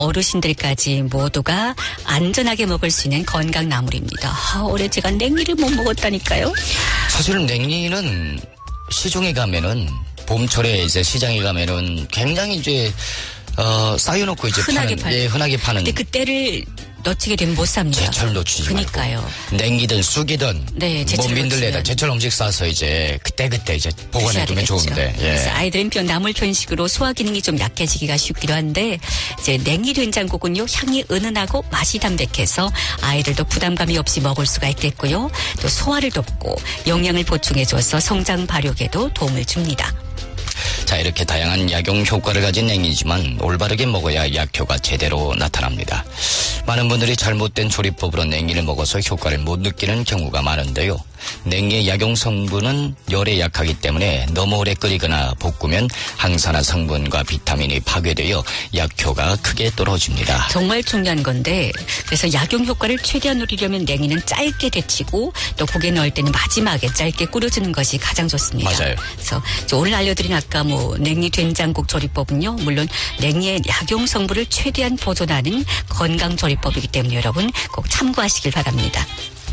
어르신들까지 모두가 안전하게 먹을 수 있는 건강 나물입니다. 올해 제가 냉이를 못 먹었다니까요. 사실 냉이는 시중에 가면은 봄철에 이제 시장에 가면은 굉장히 이제 쌓여놓고 이제 흔하게 흔하게 파는. 근데 그때를 놓치게 되면 못 삽니다. 제철 놓치지 그러니까요. 말고. 냉이든 쑥이든 네, 제철 뭐 민들레든 놓치면. 제철 음식 싸서 이제 그때 이제 보관해두면 좋은데. 예. 그래서 아이들은 나물 편식으로 소화 기능이 좀 약해지기가 쉽기도 한데 이제 냉이 된장국은요 향이 은은하고 맛이 담백해서 아이들도 부담감이 없이 먹을 수가 있겠고요. 또 소화를 돕고 영양을 보충해줘서 성장 발육에도 도움을 줍니다. 자, 이렇게 다양한 약용 효과를 가진 냉이지만 올바르게 먹어야 약효가 제대로 나타납니다. 많은 분들이 잘못된 조리법으로 냉이를 먹어서 효과를 못 느끼는 경우가 많은데요. 냉이의 약용 성분은 열에 약하기 때문에 너무 오래 끓이거나 볶으면 항산화 성분과 비타민이 파괴되어 약효가 크게 떨어집니다. 정말 중요한 건데 그래서 약용 효과를 최대한 누리려면 냉이는 짧게 데치고 또 국에 넣을 때는 마지막에 짧게 끓여주는 것이 가장 좋습니다. 맞아요. 그래서 오늘 알려드린 아까 냉이 된장국 조리법은요. 물론 냉이의 약용 성분을 최대한 보존하는 건강 조리법이기 때문에 여러분 꼭 참고하시길 바랍니다.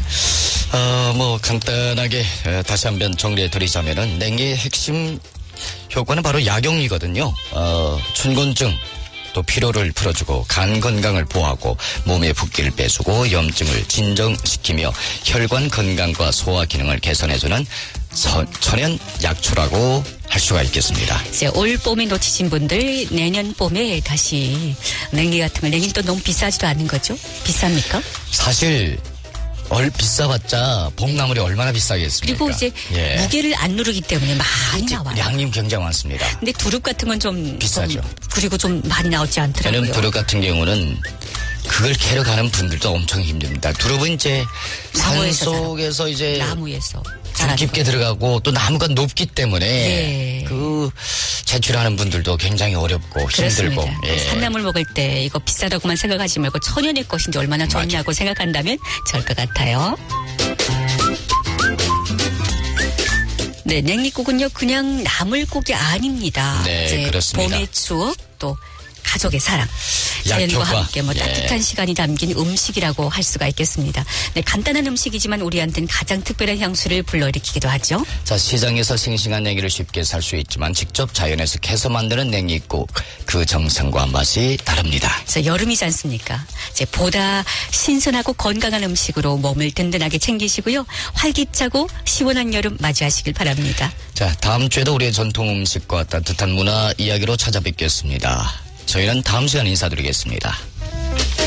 간단하게 다시 한번 정리해드리자면은 냉이의 핵심 효과는 바로 약용이거든요. 춘곤증, 또 피로를 풀어주고 간 건강을 보호하고 몸의 붓기를 빼주고 염증을 진정시키며 혈관 건강과 소화 기능을 개선해주는 천연 약초라고 할 수가 있겠습니다. 이제 올 봄에 놓치신 분들 내년 봄에 다시 냉이 같은 걸 냉이는 또 너무 비싸지도 않은 거죠? 비쌉니까? 사실 비싸봤자 봄나물이 얼마나 비싸겠습니까? 그리고 이제 무게를 안 누르기 때문에 많이 나와요. 양이 굉장히 많습니다. 근데 두릅 같은 건 좀 비싸죠. 그리고 좀 많이 나오지 않더라고요. 저는 두릅 같은 경우는 그걸 캐러 가는 분들도 엄청 힘듭니다. 두릅은 이제 산 속에서 이제 나무에서 좀 깊게 들어가고 또 나무가 높기 때문에 네. 그 제출하는 분들도 굉장히 어렵고 힘들고. 예. 산나물 먹을 때 이거 비싸다고만 생각하지 말고 천연의 것인지 얼마나 좋냐고 생각한다면 좋을 것 같아요. 네, 냉이국은요 그냥 나물국이 아닙니다. 네, 그렇습니다. 봄의 추억 또 가족의 사랑, 자연과 함께 따뜻한 시간이 담긴 음식이라고 할 수가 있겠습니다. 네, 간단한 음식이지만 우리한테는 가장 특별한 향수를 불러일으키기도 하죠. 자, 시장에서 싱싱한 냉이를 쉽게 살 수 있지만 직접 자연에서 캐서 만드는 냉이국 그 정성과 맛이 다릅니다. 그래서 여름이지 않습니까? 이제 보다 신선하고 건강한 음식으로 몸을 든든하게 챙기시고요. 활기차고 시원한 여름 맞이하시길 바랍니다. 자, 다음 주에도 우리의 전통 음식과 따뜻한 문화 이야기로 찾아뵙겠습니다. 저희는 다음 시간에 인사드리겠습니다.